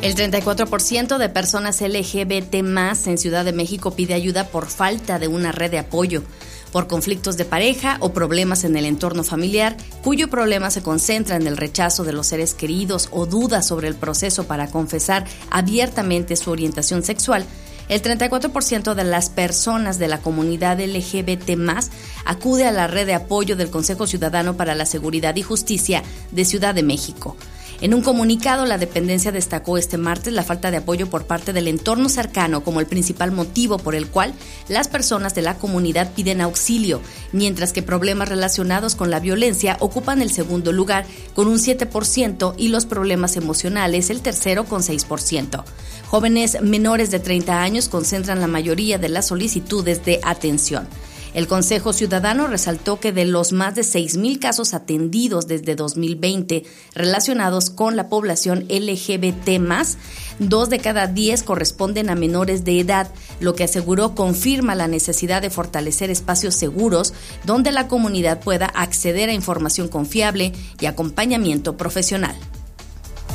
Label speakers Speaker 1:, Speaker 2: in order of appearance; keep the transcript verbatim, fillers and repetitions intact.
Speaker 1: El treinta y cuatro por ciento de personas L G B T más en Ciudad de México pide ayuda por falta de una red de apoyo, por conflictos de pareja o problemas en el entorno familiar, cuyo problema se concentra en el rechazo de los seres queridos o dudas sobre el proceso para confesar abiertamente su orientación sexual. El treinta y cuatro por ciento de las personas de la comunidad L G B T más acude a la red de apoyo del Consejo Ciudadano para la Seguridad y Justicia de Ciudad de México. En un comunicado, la dependencia destacó este martes la falta de apoyo por parte del entorno cercano como el principal motivo por el cual las personas de la comunidad piden auxilio, mientras que problemas relacionados con la violencia ocupan el segundo lugar con un siete por ciento y los problemas emocionales el tercero con seis por ciento. Jóvenes menores de treinta años concentran la mayoría de las solicitudes de atención. El Consejo Ciudadano resaltó que de los más de seis mil casos atendidos desde dos mil veinte relacionados con la población L G B T más, dos de cada diez corresponden a menores de edad, lo que aseguró confirma la necesidad de fortalecer espacios seguros donde la comunidad pueda acceder a información confiable y acompañamiento profesional.